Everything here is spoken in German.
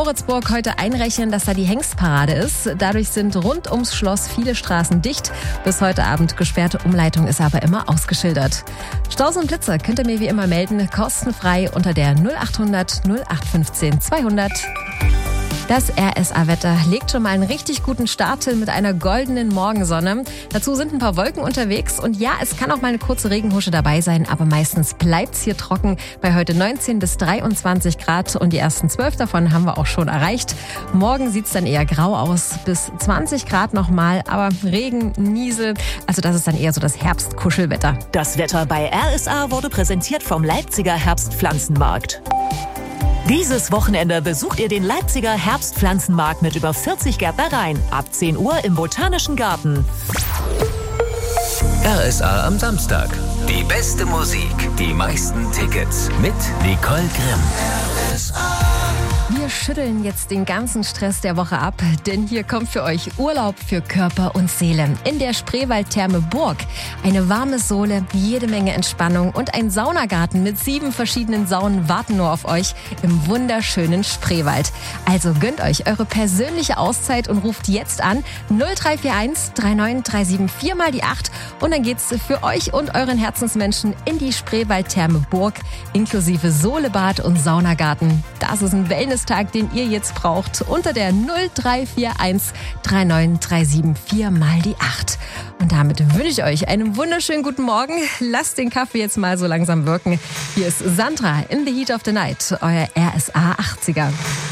Moritzburg heute einrechnen, dass da die Hengstparade ist. Dadurch sind rund ums Schloss viele Straßen dicht. Bis heute Abend gesperrte Umleitung ist aber immer ausgeschildert. Staus und Blitzer könnt ihr mir wie immer melden, kostenfrei unter der 0800 0815 200. Das RSA-Wetter legt schon mal einen richtig guten Start hin mit einer goldenen Morgensonne. Dazu sind ein paar Wolken unterwegs und ja, es kann auch mal eine kurze Regenhusche dabei sein, aber meistens bleibt's hier trocken bei heute 19 bis 23 Grad und die ersten 12 davon haben wir auch schon erreicht. Morgen sieht's dann eher grau aus, bis 20 Grad nochmal, aber Regen, Niesel, also das ist dann eher so das Herbstkuschelwetter. Das Wetter bei RSA wurde präsentiert vom Leipziger Herbstpflanzenmarkt. Dieses Wochenende besucht ihr den Leipziger Herbstpflanzenmarkt mit über 40 Gärtnereien. Ab 10 Uhr im Botanischen Garten. RSA am Samstag. Die beste Musik, die meisten Tickets mit Nicole Grimm. RSA. Wir schütteln jetzt den ganzen Stress der Woche ab, denn hier kommt für euch Urlaub für Körper und Seele. In der Spreewaldtherme Burg. Eine warme Sohle, jede Menge Entspannung und ein Saunagarten mit 7 verschiedenen Saunen warten nur auf euch im wunderschönen Spreewald. Also gönnt euch eure persönliche Auszeit und ruft jetzt an 0341 3937 4 mal die 8 und dann geht's für euch und euren Herzensmenschen in die Spreewaldtherme Burg inklusive Sohlebad und Saunagarten. Das ist ein Wellness-Tag, den ihr jetzt braucht, unter der 0341 3937 4 mal die 8. Und damit wünsche ich euch einen wunderschönen guten Morgen. Lasst den Kaffee jetzt mal so langsam wirken. Hier ist Sandra in the Heat of the Night, euer RSA 80er.